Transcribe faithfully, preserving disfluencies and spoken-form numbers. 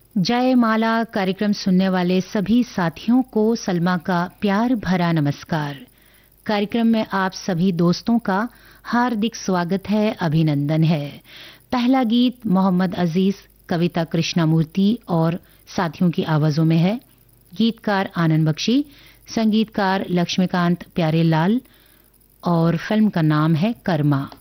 जयमाला कार्यक्रम सुनने वाले सभी साथियों को सलमा का प्यार भरा नमस्कार। कार्यक्रम में आप सभी दोस्तों का हार्दिक स्वागत है, अभिनंदन है। पहला गीत मोहम्मद अजीज, कविता कृष्णामूर्ति और साथियों की आवाजों में है। गीतकार आनंद बख्शी, संगीतकार लक्ष्मीकांत प्यारेलाल और फिल्म का नाम है कर्मा।